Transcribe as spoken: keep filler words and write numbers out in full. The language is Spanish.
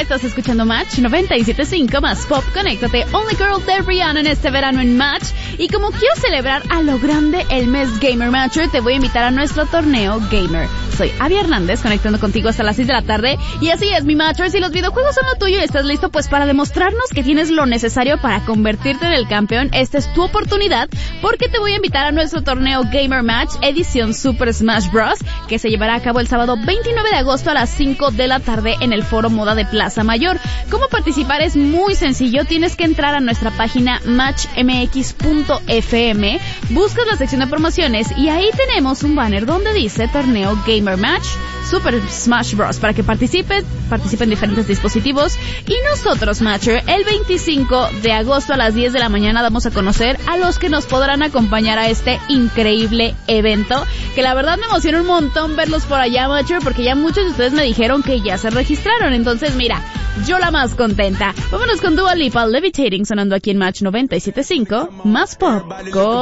Estás escuchando Match noventa y siete punto cinco más Pop. Conéctate, Only Girl de Rihanna en este verano en Match. Y como quiero celebrar a lo grande el mes Gamer Matcher, te voy a invitar a nuestro torneo Gamer. Soy Abby Hernández, conectando contigo hasta las seis de la tarde. Y así es, mi Matcher, si los videojuegos son lo tuyo y estás listo pues para demostrarnos que tienes lo necesario para convertirte en el campeón, esta es tu oportunidad, porque te voy a invitar a nuestro torneo Gamer Match edición Super Smash Bros, que se llevará a cabo el sábado veintinueve de agosto a las cinco de la tarde en el Foro Moda de Plaza Mayor. ¿Cómo participar? Es muy sencillo, tienes que entrar a nuestra página match m x punto f m, buscas la sección de promociones y ahí tenemos un banner donde dice Torneo Gamer Match Super Smash Bros. Para que participes, participen diferentes dispositivos. Y nosotros, Matcher, el veinticinco de agosto a las diez de la mañana damos a conocer a los que nos podrán acompañar a este increíble evento, que la verdad me emociona un montón verlos por allá, Matcher, porque ya muchos de ustedes me dijeron que ya se registraron. Entonces, mira, yo la más contenta. Vámonos con Dua Lipa, Levitating, sonando aquí en Match noventa y siete punto cinco, más Pop. Go.